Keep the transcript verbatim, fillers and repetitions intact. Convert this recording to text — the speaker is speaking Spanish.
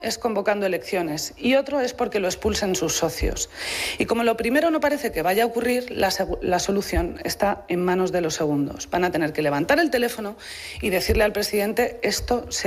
es convocando elecciones y otro es porque lo expulsen sus socios. Y como lo primero no parece que vaya a ocurrir, la, la solución está en manos de los segundos. Van a tener que levantar el teléfono y decirle al presidente esto se